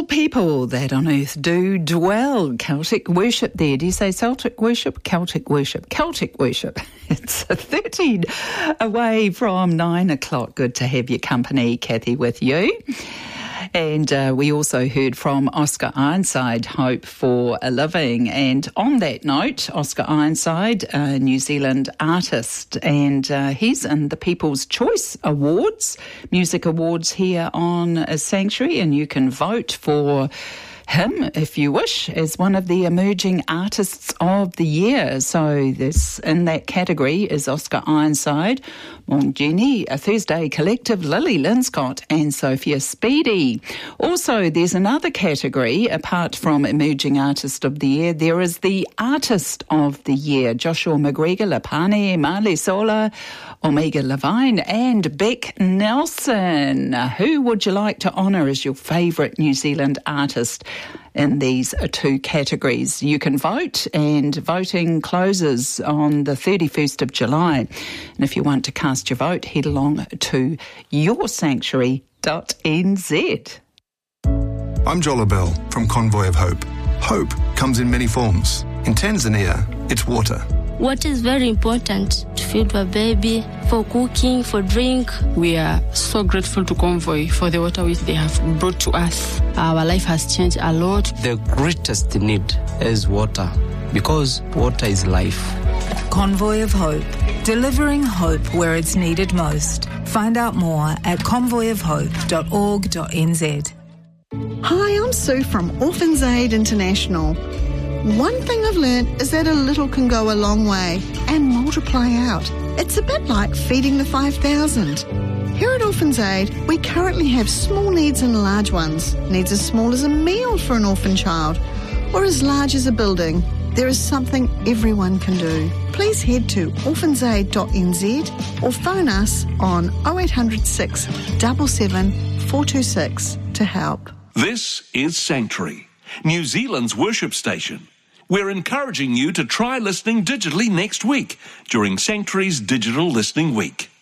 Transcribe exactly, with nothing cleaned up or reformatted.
people that on earth do dwell. Celtic worship there. Do you say Celtic worship? Celtic worship. Celtic worship. It's thirteen away from nine o'clock. Good to have your company, Kathy, with you. And uh, we also heard from Oscar Ironside, Hope for a Living. And on that note, Oscar Ironside, a New Zealand artist, and uh, he's in the People's Choice Awards, Music Awards here on Sanctuary, and you can vote for him, if you wish, as one of the emerging artists of the year. So this in that category is Oscar Ironside, Mongini, a Thursday Collective, Lily Linscott and Sophia Speedy. Also, there's another category, apart from Emerging Artist of the Year, there is the Artist of the Year, Joshua McGregor, Lapane, Marley Sola, Omega Levine and Beck Nelson. Who would you like to honour as your favourite New Zealand artist in these two categories? You can vote, and voting closes on the thirty-first of July. And if you want to cast your vote, head along to your sanctuary dot n z. I'm Jola Bell from Convoy of Hope. Hope comes in many forms. In Tanzania, it's water. Water is very important to feed a baby, for cooking, for drink. We are so grateful to Convoy for the water which they have brought to us. Our life has changed a lot. The greatest need is water, because water is life. Convoy of Hope, delivering hope where it's needed most. Find out more at convoy of hope dot org dot n z. Hi, I'm Sue from Orphans Aid International. One thing I've learned is that a little can go a long way and multiply out. It's a bit like feeding the five thousand. Here at Orphans Aid, we currently have small needs and large ones. Needs as small as a meal for an orphan child, or as large as a building. There is something everyone can do. Please head to orphans aid dot n z or phone us on oh eight hundred six, seven seven, four two six to help. This is Sanctuary, New Zealand's worship station. We're encouraging you to try listening digitally next week during Sanctuary's Digital Listening Week.